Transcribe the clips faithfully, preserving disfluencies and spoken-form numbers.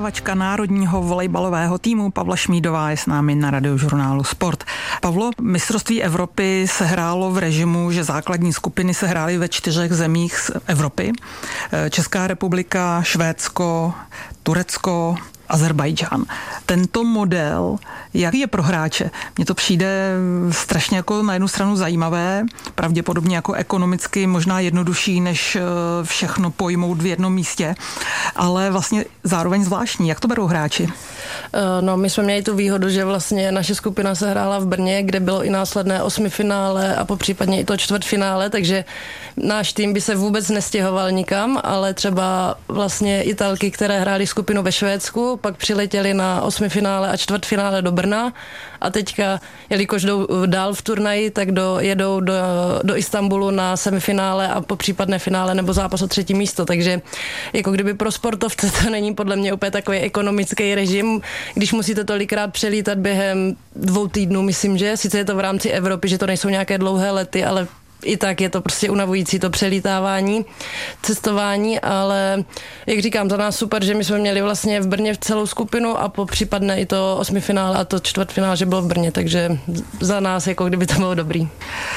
trénovačka národního volejbalového týmu Pavla Šmídová je s námi na Radiožurnálu Sport. Pavlo, mistrovství Evropy se hrálo v režimu, že základní skupiny se hrály ve čtyřech zemích z Evropy. Česká republika, Švédsko, Turecko, Azerbajdžán. Tento model, jaký je pro hráče? Mně to přijde strašně jako na jednu stranu zajímavé, pravděpodobně jako ekonomicky možná jednodušší, než všechno pojmout v jednom místě, ale vlastně zároveň zvláštní. Jak to berou hráči? No, my jsme měli tu výhodu, že vlastně naše skupina se hrála v Brně, kde bylo i následné osmifinále a popřípadně i to čtvrtfinále, takže náš tým by se vůbec nestěhoval nikam, ale třeba vlastně Italky, které hrály skupinu ve Švédsku, pak přiletěli na osmifinále a čtvrtfinále do Brna a teďka, jelikož jdou dál v turnaji, tak do, jedou do, do Istanbulu na semifinále a po případné finále nebo zápas o třetí místo, takže jako kdyby pro sportovce to není podle mě úplně takový ekonomický režim, když musíte tolikrát přelítat během dvou týdnů, myslím, že sice je to v rámci Evropy, že to nejsou nějaké dlouhé lety, ale i tak je to prostě unavující to přelítávání, cestování, ale jak říkám, za nás super, že my jsme měli vlastně v Brně celou skupinu a po případné i to osmifinále a to čtvrtfinále, že bylo v Brně, takže za nás jako kdyby to bylo dobrý.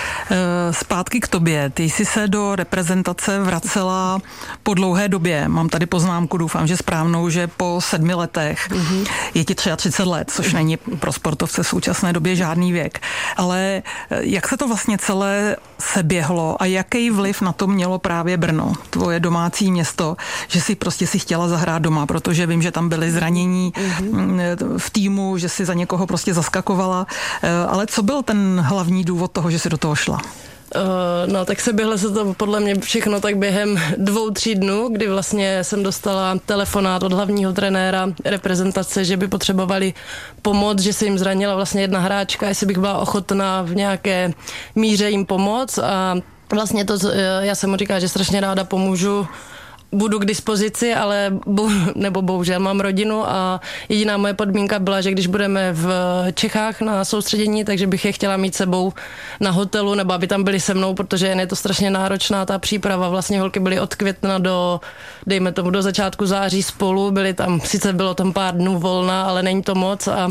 Zpátky k tobě. Ty jsi se do reprezentace vracela po dlouhé době. Mám tady poznámku, doufám, že správnou, že po sedmi letech. Mm-hmm. Je ti třicet tři let, což není pro sportovce v současné době žádný věk. Ale jak se to vlastně celé seběhlo a jaký vliv na to mělo právě Brno, tvoje domácí město, že si prostě si chtěla zahrát doma, protože vím, že tam byly zranění mm-hmm. v týmu, že si za někoho prostě zaskakovala. Ale co byl ten hlavní důvod toho, že si do toho šla? Uh, no tak se běhle se to podle mě všechno tak během dvou, tří dnů, kdy vlastně jsem dostala telefonát od hlavního trenéra reprezentace, že by potřebovali pomoc, že se jim zranila vlastně jedna hráčka, jestli bych byla ochotná v nějaké míře jim pomoct a vlastně to, já jsem mu říkala, že strašně ráda pomůžu, budu k dispozici, ale bo, nebo bohužel mám rodinu a jediná moje podmínka byla, že když budeme v Čechách na soustředění, takže bych je chtěla mít sebou na hotelu, nebo aby tam byli se mnou, protože je to strašně náročná ta příprava. Vlastně holky byly od května do, dejme tomu, do začátku září spolu, byly tam, sice bylo tam pár dnů volna, ale není to moc a uh,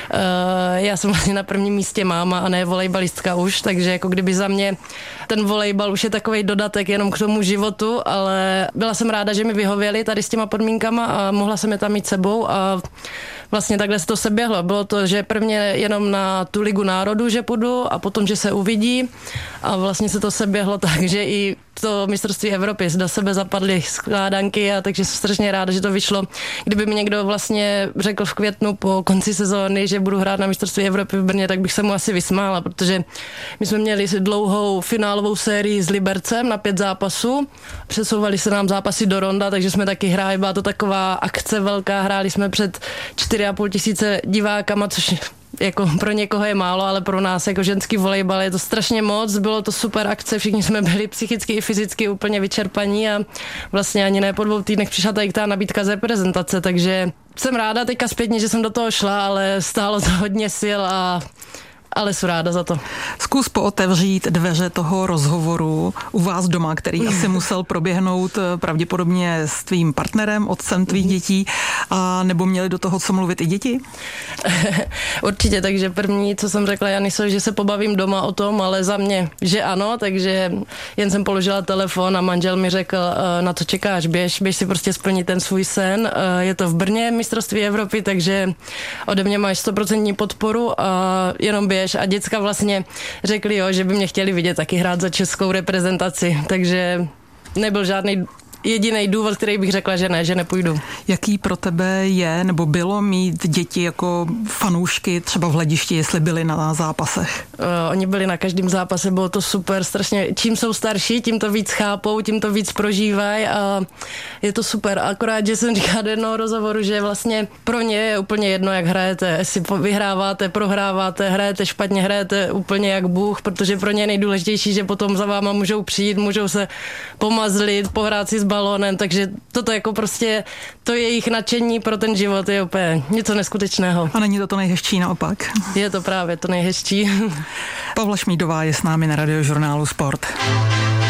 já jsem vlastně na prvním místě máma a ne volejbalistka už, takže jako kdyby za mě ten volejbal už je takovej dodatek jenom k tomu životu, ale byla jsem ráda, že mi vyhověli tady s těma podmínkama a mohla jsem je tam mít sebou a vlastně takhle se to seběhlo. Bylo to, že prvně jenom na tu Ligu národů, že půjdu a potom, že se uvidí a vlastně se to seběhlo tak, že i to mistrovství Evropy do sebe zapadly skládanky a takže jsem strašně ráda, že to vyšlo. Kdyby mi někdo vlastně řekl v květnu po konci sezóny, že budu hrát na mistrovství Evropy v Brně, tak bych se mu asi vysmála, protože my jsme měli dlouhou finálovou sérii s Libercem na pět zápasů. Přesouvali se nám zápasy do Ronda, takže jsme taky hráli, byla to taková akce velká, hráli jsme před čtyři a půl tisíce divákama, což jako pro někoho je málo, ale pro nás jako ženský volejbal je to strašně moc, bylo to super akce, všichni jsme byli psychicky i fyzicky úplně vyčerpaní a vlastně ani ne po dvou týdnech přišla tady ta nabídka z reprezentace, takže jsem ráda teďka zpětně, že jsem do toho šla, ale stálo to hodně sil a ale jsem ráda za to. Zkus pootevřít dveře toho rozhovoru u vás doma, který asi musel proběhnout pravděpodobně s tvým partnerem, otcem tvých dětí, a nebo měli do toho co mluvit i děti? Určitě, takže první, co jsem řekla Janisovi, že se pobavím doma o tom, ale za mě, že ano, takže jen jsem položila telefon a manžel mi řekl, na co čekáš, běž, běž si prostě splnit ten svůj sen. Je to v Brně, mistrovství Evropy, takže ode mě máš stoprocentní podporu a jenom běž. A děcka vlastně řekli, jo, že by mě chtěli vidět taky hrát za českou reprezentaci, takže nebyl žádný jediný důvod, který bych řekla, že ne, že nepůjdu. Jaký pro tebe je, nebo bylo mít děti jako fanoušky třeba v Hledišti, jestli byli na zápasech? Uh, oni byli na každém zápase, bylo to super, strašně. Čím jsou starší, tím to víc chápou, tím to víc prožívají a je to super. Akorát, že jsem říkala do jednoho rozhovoru, že vlastně pro ně je úplně jedno, jak hrajete. Jestli vyhráváte, prohráváte, hrajete špatně, hrajete úplně jak Bůh, protože pro ně je nejdůležitější, že potom za váma můžou přijít, můžou se pomazlit, pohrát si s balónem, takže toto jako prostě to jejich nadšení pro ten život je úplně něco neskutečného. A není to to nejhezčí naopak? Je to právě to nejhezčí. Pavla Šmídová je s námi na Radiožurnálu Sport.